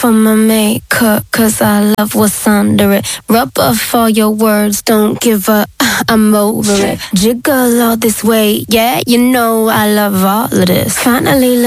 for my makeup, cause I love what's under it. Rub off all your words, don't give up, I'm over it. Jiggle all this way, yeah, you know I love all of this. Finally